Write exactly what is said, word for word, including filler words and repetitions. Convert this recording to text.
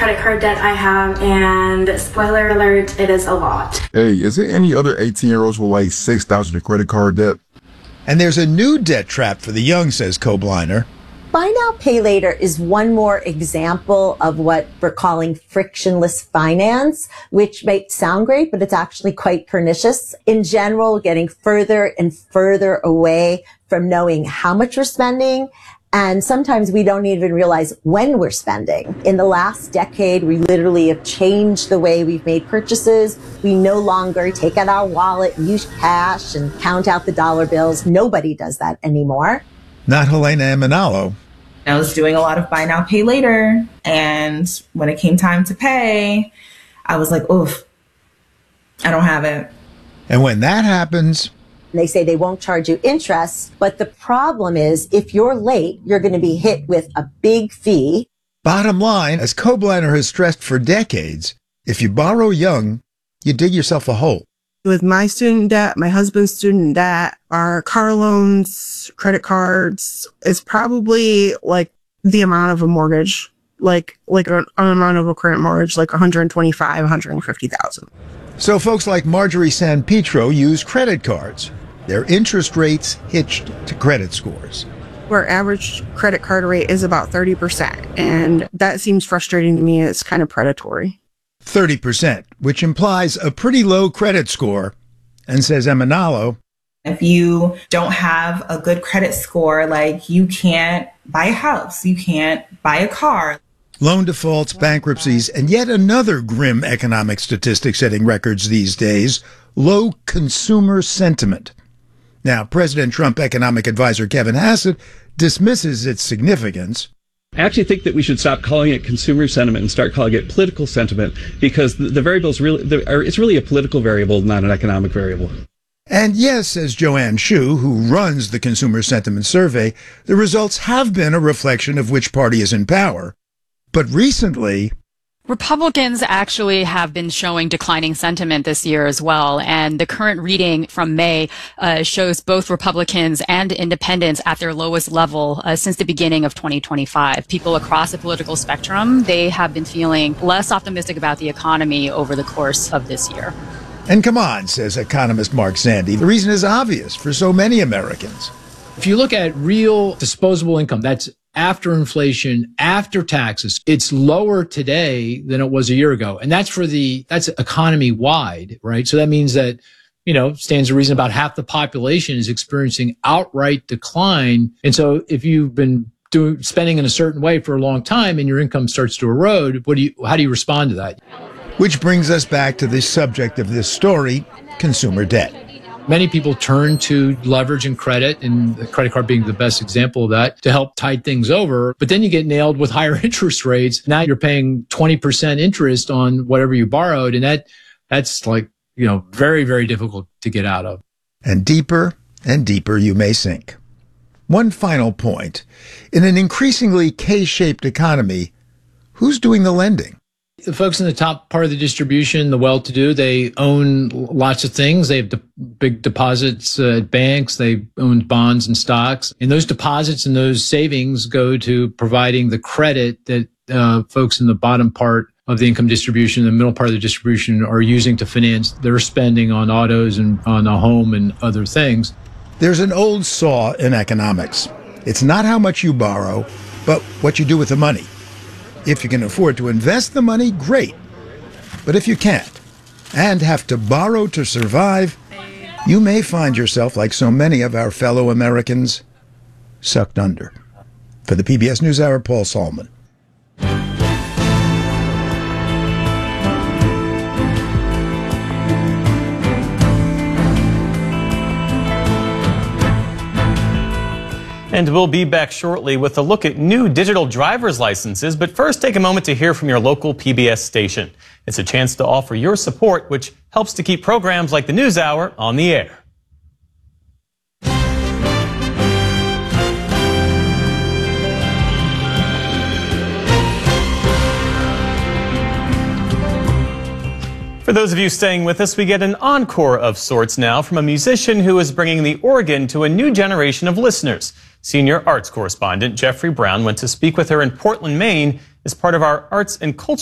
credit card debt I have, and spoiler alert, it is a lot. Hey, is there any other eighteen-year-olds with like six thousand in credit card debt? And there's a new debt trap for the young, says Kobliner. Buy now, pay later is one more example of what we're calling frictionless finance, which may sound great, but it's actually quite pernicious. In general, getting further and further away from knowing how much we're spending. And sometimes we don't even realize when we're spending. In the last decade, we literally have changed the way we've made purchases. We no longer take out our wallet, use cash, and count out the dollar bills. Nobody does that anymore. Not Helena Emanalo. I was doing a lot of buy now, pay later. And when it came time to pay, I was like, oof, I don't have it. And when that happens, they say they won't charge you interest. But the problem is, if you're late, you're going to be hit with a big fee. Bottom line, as Kobliner has stressed for decades, if you borrow young, you dig yourself a hole. With my student debt, my husband's student debt, our car loans, credit cards, it's probably like the amount of a mortgage, like like an amount of a current mortgage, like one hundred twenty-five, one hundred fifty thousand. So folks like Marjorie San Pietro use credit cards. Their interest rates hitched to credit scores. Our average credit card rate is about thirty percent, and that seems frustrating to me. It's kind of predatory. thirty percent, which implies a pretty low credit score. And says Emanalo, if you don't have a good credit score, like you can't buy a house, you can't buy a car. Loan defaults, bankruptcies, and yet another grim economic statistic setting records these days, low consumer sentiment. Now, President Trump economic advisor Kevin Hassett dismisses its significance. I actually think that we should stop calling it consumer sentiment and start calling it political sentiment, because the, the variable is really, the, it's really a political variable, not an economic variable. And yes, says Joanne Shu, who runs the Consumer Sentiment Survey, the results have been a reflection of which party is in power. But recently, Republicans actually have been showing declining sentiment this year as well. And the current reading from May uh, shows both Republicans and independents at their lowest level uh, since the beginning of twenty twenty-five. People across the political spectrum, they have been feeling less optimistic about the economy over the course of this year. And come on, says economist Mark Zandi, the reason is obvious for so many Americans. If you look at real disposable income, that's after inflation, after taxes, it's lower today than it was a year ago. And that's for the, that's economy wide, right? So that means that, you know, stands to reason about half the population is experiencing outright decline. And so if you've been doing, spending in a certain way for a long time and your income starts to erode, what do you, how do you respond to that? Which brings us back to the subject of this story, consumer debt. Many people turn to leverage and credit, and the credit card being the best example of that, to help tide things over. But then you get nailed with higher interest rates. Now you're paying twenty percent interest on whatever you borrowed. And that that's like, you know, very, very difficult to get out of. And deeper and deeper you may sink. One final point. In an increasingly K-shaped economy, who's doing the lending? The folks in the top part of the distribution, the well-to-do, they own lots of things. They have de- big deposits uh, at banks. They own bonds and stocks. And those deposits and those savings go to providing the credit that uh, folks in the bottom part of the income distribution, the middle part of the distribution, are using to finance their spending on autos and on a home and other things. There's an old saw in economics. It's not how much you borrow, but what you do with the money. If you can afford to invest the money, great. But if you can't, and have to borrow to survive, you may find yourself, like so many of our fellow Americans, sucked under. For the P B S NewsHour, Paul Solman. And we'll be back shortly with a look at new digital driver's licenses. But first, take a moment to hear from your local P B S station. It's a chance to offer your support, which helps to keep programs like the NewsHour on the air. For those of you staying with us, we get an encore of sorts now from a musician who is bringing the organ to a new generation of listeners. Senior arts correspondent Jeffrey Brown went to speak with her in Portland, Maine as part of our Arts and Culture